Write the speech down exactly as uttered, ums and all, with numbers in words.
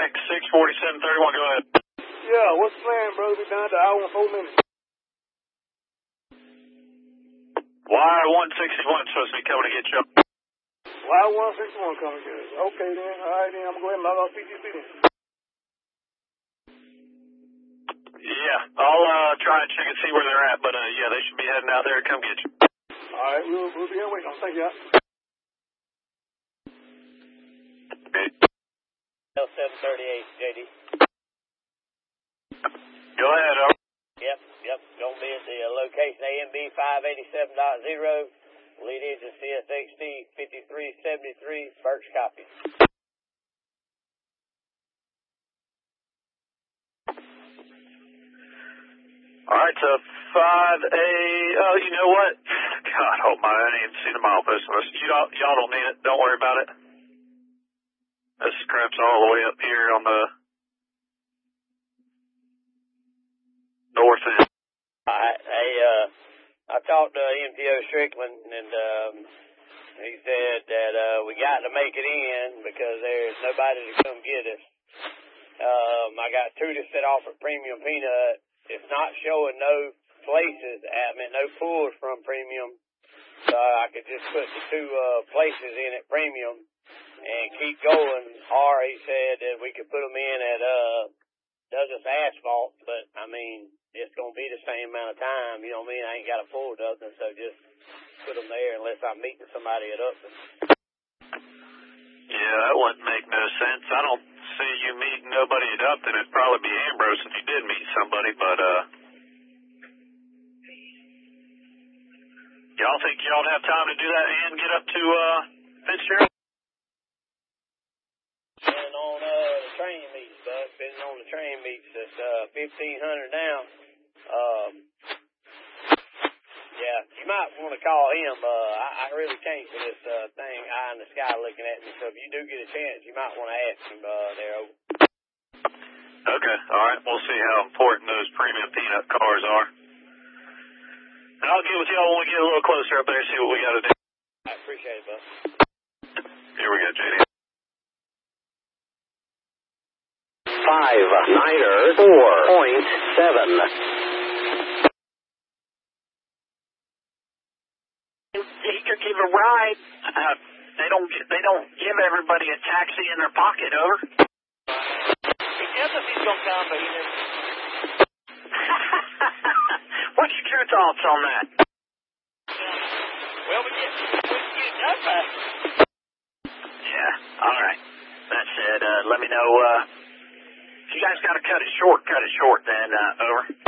Max six forty-seven thirty-one, go ahead. Yeah, what's the plan, brother? We down to hour and four minutes. Wire one sixty-one supposed to be coming to get you. Wire one sixty-one coming to get us. Okay, then. All right, then. I'm going to go ahead and log off P T C then. Yeah, I'll uh, try and check and see where they're at, but uh, yeah, they should be heading out there to come get you. All right, we'll, we'll be here waiting on. Thank you. Okay. L seven thirty-eight, J D. Go ahead, over. Yep, yep. Gonna be at the uh, location A M B five eighty-seven point zero. Lead engine C S X T fifty-three seventy-three. Birch copy. All right, so five A. Oh, you know what? God, hold my. I didn't even see the milepost list. You don't, y'all don't need it. Don't worry about it. This crap's all the way up here on the north end. All right. Hey, uh, I talked to M T O Strickland, and um, he said that uh, we got to make it in because there's nobody to come get us. Um, I got two that set off at Premium Peanut. It's not showing no places, I mean, no pulls from Premium. So I could just put the two uh, places in at Premium and keep going. Or he said that we could put them in at uh, Douglas Asphalt, but I mean, it's going to be the same amount of time. You know what I mean? I ain't got to pull nothing, so just put them there unless I'm meeting somebody at Upton. Yeah, that wouldn't make no sense. I don't see you meeting nobody at Upton. It'd probably be Ambrose if you did meet somebody, but uh, y'all think y'all have time to do that and get up to uh, Fitzgerald? Depending on uh, the train meets, bud. Depending on the train meets, it's uh, fifteen hundred now. Um, yeah, you might want to call him. Uh, I, I really can't for this uh, thing, eye in the sky looking at me. So if you do get a chance, you might want to ask him uh, there. Over. Okay, all right. We'll see how important those Premium Peanut cars are. And I'll get with y'all when we get a little closer up there and see what we got to do. I appreciate it, bud. Here we go, J D. Five Niner four point seven. He could give a ride. Uh, they don't. They don't give everybody a taxi in their pocket. Over. He guess if he's gonna come, but he didn't. What's your true thoughts on that? Well, we get we get that back. Yeah. All right. That said, uh, let me know. Uh, if you guys got to cut it short, cut it short. Then uh, over.